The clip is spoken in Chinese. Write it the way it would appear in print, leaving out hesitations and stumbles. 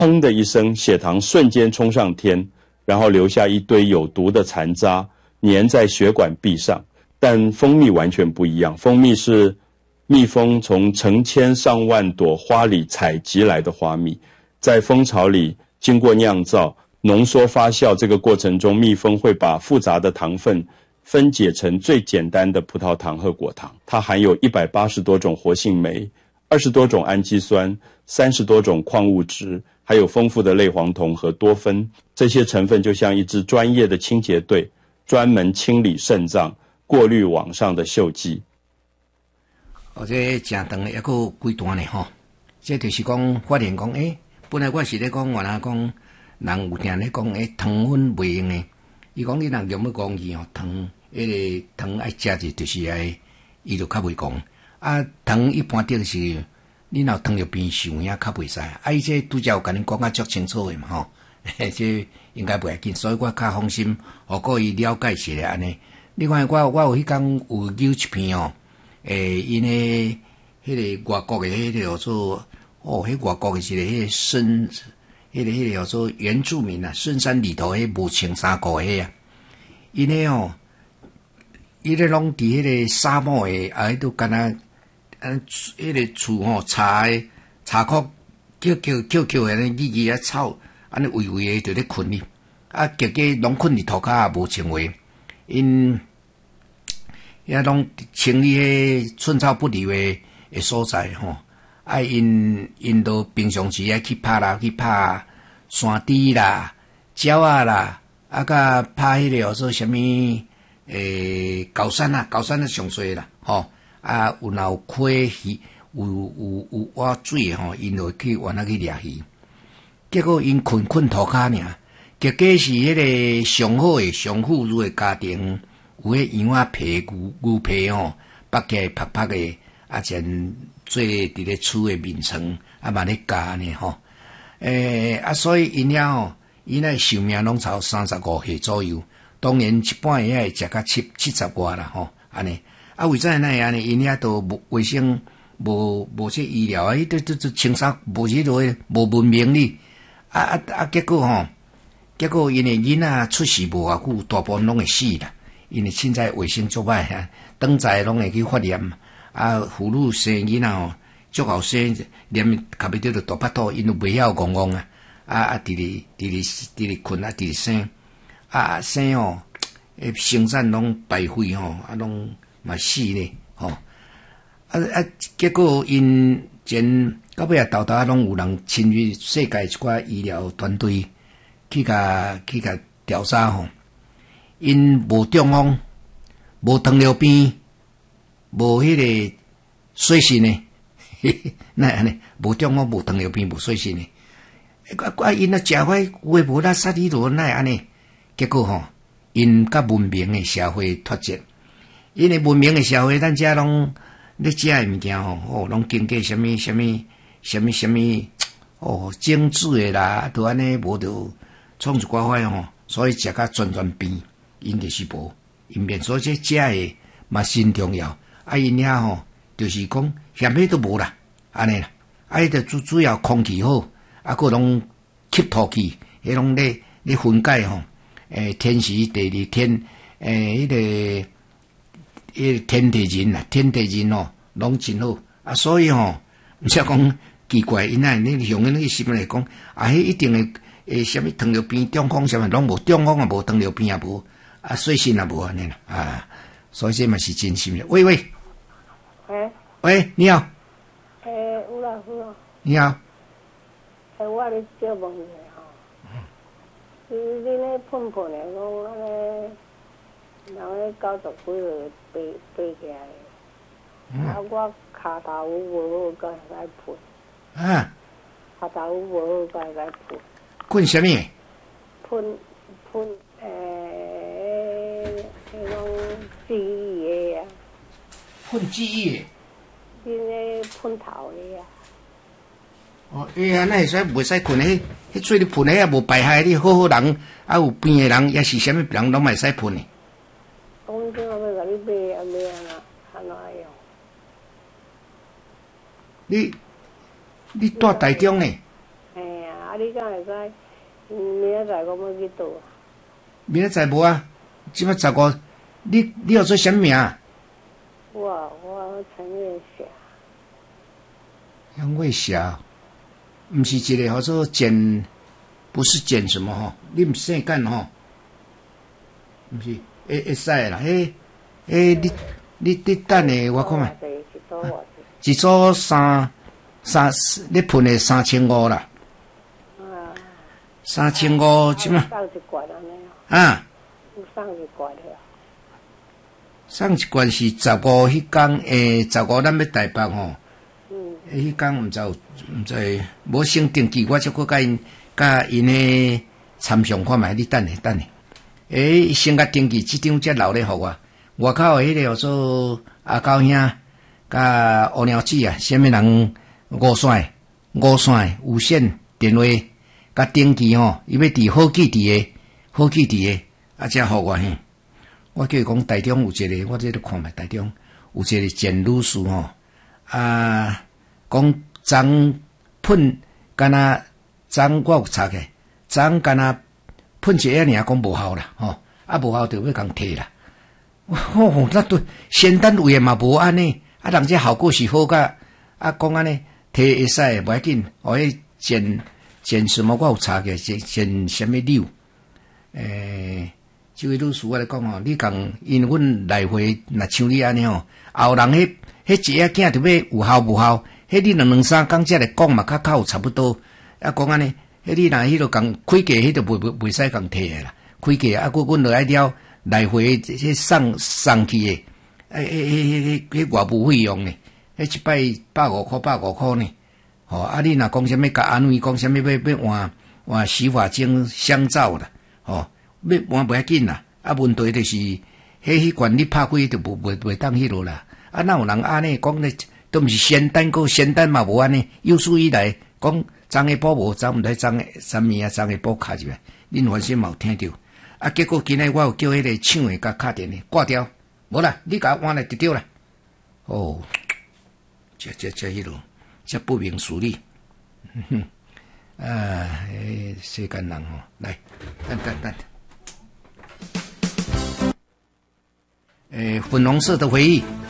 砰的一声，血糖瞬间冲上天，然后留下一堆有毒的残渣粘在血管壁上。但蜂蜜完全不一样，蜂蜜是蜜蜂从成千上万朵花里采集来的花蜜，在蜂巢里经过酿造、浓缩发酵这个过程中，蜜蜂会把复杂的糖分分解成最简单的葡萄糖和果糖。它含有180多种活性酶、20多种氨基酸、30多种矿物质，还有丰富的类黄酮和多酚。这些成分就像一支专业的清洁队，专门清理肾脏、过滤网上的锈迹。 这真长也有几段呢吼。这就是讲发现讲，本来我是咧讲，原来讲人有定咧讲，糖分袂用诶。伊讲你若用要讲去吼，糖个糖爱食者就是爱，伊就较袂讲。啊，糖一般就是你若糖尿病受影较袂使。啊，伊这拄则有甲恁讲啊足清楚诶嘛吼，这应该袂要紧，所以我较放心，互各位了解一下安尼。另外，我有迄天有揪一篇哦。因迄个外国的迄个叫做迄外国的是个迄个深，迄个叫做原住民啊，深山里头迄无穿衫裤迄啊，因迄伊咧拢伫迄个沙漠的，迄都敢若迄个厝茶壳叫安尼叽叽啊草，安尼微微的就咧困哩，啊，结果拢困伫涂骹也无穿话，因。也拢清理迄寸草不留的所在吼，啊因都平常时爱去拍啦，去拍山猪啦、鸟啊啦，啊甲拍迄个叫做什么高山啊上水啦，吼啊有若有溪鱼，有挖水吼，因就去往那去掠鱼。结果因困涂骹尔，结果是迄个上好的上富裕的家庭。有迄羊仔皮、牛皮吼，剥起来拍拍的，啊，前做伫咧厝的面床，啊嘛咧加呢吼。所以因遐吼，因那寿命拢超35岁左右，当然一般也会食到70外啦吼，安尼。啊，为怎那安尼？因遐都无卫生，无这医疗，都清扫无这落无文明哩。结果因的囡仔出世无偌久，大部分拢会死啦。因为凊彩卫生足歹啊，当在拢会去发炎啊，妇女生囡仔吼，足后生连卡袂着大巴肚，因为袂晓戆戆啊，直咧困啊，直咧生啊生哦，生产拢白费吼，啊拢嘛死咧吼，结果因前到尾豆拢有人亲于世界一寡医疗团队去甲调查吼。因无中风，无糖尿病，无迄个水肾呢？那安尼无中风，无糖尿病，无水肾呢？因啊食歹，有无啦杀你罗那安尼？结果吼，因甲文明的社会脱节。因为文明的社会，咱遮拢咧食的物件吼，拢经过什么精致的啦，都安尼无就创一寡块吼，所以食甲全变。因就是无，因变所这食的嘛真重要。啊，因遐吼，就是讲嫌迄都无啦，安尼啦。啊，迄个主要空气好，啊，个拢吸吐气，迄拢咧分解吼。天时地利天，迄个天地人啦，天地人哦，拢真好。啊，所以吼，毋则讲奇怪，因那你用那个新闻来讲，啊，迄一定诶，什么糖尿病、中风什么拢无，中风也无，糖尿病也无。啊，水性也无安尼啦，啊，所以这嘛是真心的。喂，喂，你好。 吴老师。 你好。 我咧借问你吼，你咧碰的讲安尼，人咧90几岁爬起来，啊，我骹头无好，该来喷。 啊。 骹头无好，该来喷。 困什么？ 喷。迄种记忆的啊， 喷记忆的， 你咧喷头的啊。 哦，那会使袂使困迄水你喷的也无排害你好人，啊有病的人也是啥物人拢袂使喷的。 讲怎要甲你买啊买安怎用？ 你住台中呢？ 啊， 啊，你敢会使？明仔载我要去倒啊？ 明仔载无啊？即摆15，你要做啥名？ 我陈月霞。 杨月霞，毋是一个叫做简，不是简什么吼？你毋姓干吼？毋是，会使啦，你等下我看觅，一组三，你喷的3500啦。3500即嘛？ 送一罐安尼啊？ 送一罐的。 送一罐是15迄天，15咱要台北吼。迄天毋知无先登记，我则甲因诶参详看觅，你等下。先甲登记，即张则留咧互我。外口诶迄个叫做阿高兄，甲乌鸟子啊，啥物人五线有线电话，甲登记吼，伊要伫好记伫诶，啊，则互我嘿。我叫伊讲台中有一个，我这咧看觅台中有一个简女士吼，啊，讲昨喷敢若昨我有查起，昨敢若喷一下尔，讲无效啦，吼，啊无效就要共摕啦。那对仙丹位嘛无安尼，啊，人这效果是好甲，啊，讲安尼摕会使无要紧，迄剪什么我有查起，剪什么瘤，这位律师我来讲吼，你共因阮来回若像你安尼吼，后人迄一仔囝着要有效无效，迄你两三工才来讲嘛，较有差不多。啊，讲安尼，迄你若迄落共开价，迄着袂使共摕诶啦，开价啊，阮落来了来回迄送去诶，迄外部费用呢？迄一摆150块呢？吼，啊，你若讲啥物甲安慰，讲啥物要换洗发精、香皂啦，吼。要换袂要紧啦，啊，问题就是迄罐你拍开就袂当迄落啦。啊，哪有人安尼讲咧？都毋是仙丹嘛无安尼。有史以来讲张下宝无，昨毋知张啥物啊，张下宝卡入来，恁原先嘛有听着。啊，结果今日我有叫迄个厂诶甲敲电诶挂掉，无啦，你甲我换来就对啦。哦，这迄落，这不明事理。世间人吼，来，等。粉红色的回忆。